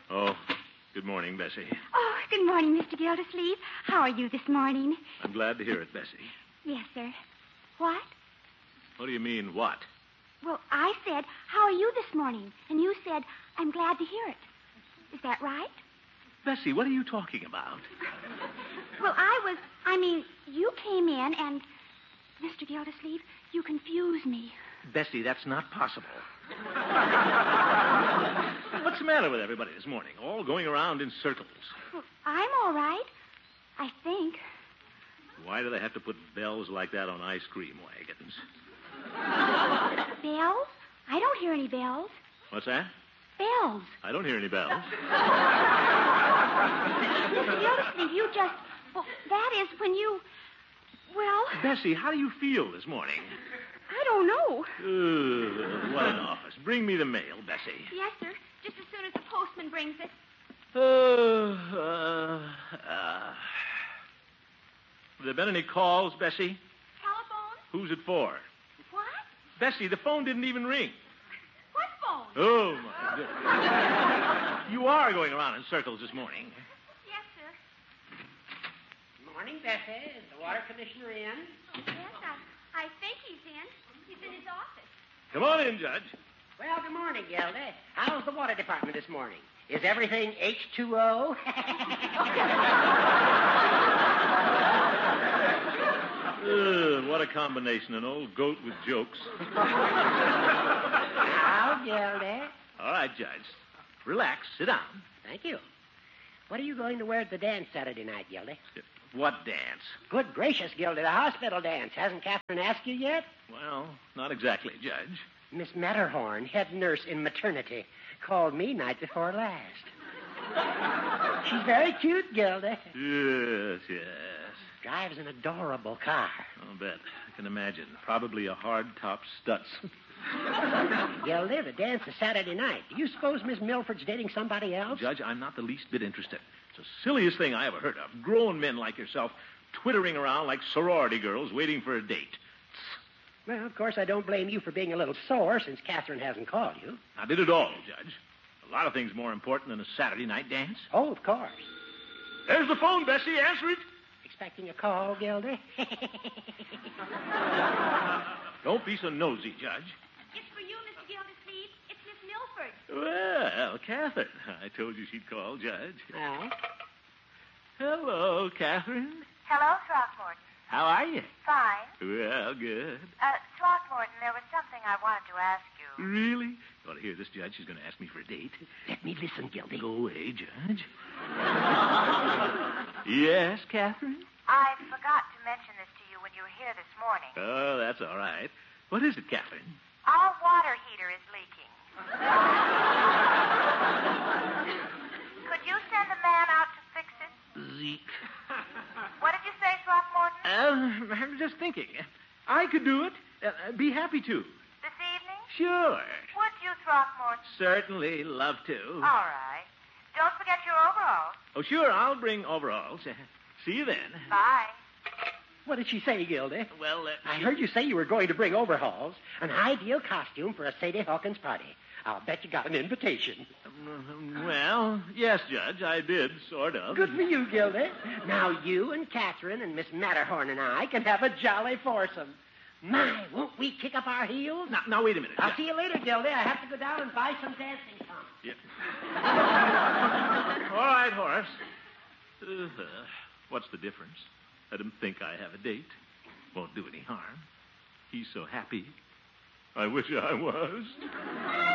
Oh, good morning, Bessie. Oh, good morning, Mr. Gildersleeve. How are you this morning? I'm glad to hear it, Bessie. Yes, sir. What? What do you mean, what? Well, I said, how are you this morning? And you said, I'm glad to hear it. Is that right? Bessie, what are you talking about? Well, you came in and, Mr. Gildersleeve, you confuse me. Bessie, that's not possible. What's the matter with everybody this morning? All going around in circles. Well, I'm all right. I think. Why do they have to put bells like that on ice cream wagons? Bells? I don't hear any bells. What's that? Bells. I don't hear any bells. Mr. Gildersleeve, you just... Well, that is when you... Well... Bessie, how do you feel this morning? I don't know. What an office. Bring me the mail, Bessie. Yes, sir. Just as soon as the postman brings it. Have there been any calls, Bessie? Telephone? Who's it for? What? Bessie, the phone didn't even ring. What phone? Oh, my goodness. You are going around in circles this morning. Yes, sir. Good morning, Bessie. Is the water commissioner in? Yes, I think he's in. He's in his office. Come on in, Judge. Well, good morning, Gildy. How's the water department this morning? Is everything H2O? What a combination, an old goat with jokes. Now, Gildy. All right, Judge. Relax. Sit down. Thank you. What are you going to wear at the dance Saturday night, Gildy? What dance? Good gracious, Gildy, the hospital dance. Hasn't Catherine asked you yet? Well, not exactly, Judge. Miss Matterhorn, head nurse in maternity, called me night before last. She's very cute, Gildy. Yes. Drives an adorable car. I'll bet. I can imagine. Probably a hard-top Stutz. Gildy, the dance is Saturday night. Do you suppose Miss Milford's dating somebody else? Judge, I'm not the least bit interested. It's the silliest thing I ever heard of. Grown men like yourself twittering around like sorority girls waiting for a date. Well, of course, I don't blame you for being a little sore since Catherine hasn't called you. I did it all, Judge. A lot of things more important than a Saturday night dance. Oh, of course. There's the phone, Bessie. Answer it. Expecting a call, Gildy? Don't be so nosy, Judge. It's for you, Mr. Gildersleeve. It's Miss Milford. Well, Catherine. I told you she'd call, Judge. Aye. Hello, Catherine. Hello, Throckmorton. How are you? Fine. Well, good. Throckmorton, there was something I wanted to ask you. Really? You want to hear this, Judge? She's going to ask me for a date. Let me listen, Gildy. Go away, Judge. Yes, Catherine? I forgot to mention this to you when you were here this morning. Oh, that's all right. What is it, Catherine? Our water heater is leaking. Could you send a man out to fix it? Zeke. What did you say, Throckmorton? I'm just thinking. I could do it. Be happy to. This evening? Sure. Would you, Throckmorton? Certainly, love to. All right. Don't forget your overalls. Oh, sure, I'll bring overalls. See you then. Bye. What did she say, Gildy? Well, I heard you say you were going to bring overhauls, an ideal costume for a Sadie Hawkins party. I'll bet you got an invitation. Well, yes, Judge, I did, sort of. Good for you, Gildy. Now you and Catherine and Miss Matterhorn and I can have a jolly foursome. My, won't we kick up our heels? Now, wait a minute. I'll see you later, Gildy. I have to go down and buy some dancing pumps. Yep. All right, Horace. What's the difference? Let him think I have a date. Won't do any harm. He's so happy. I wish I was.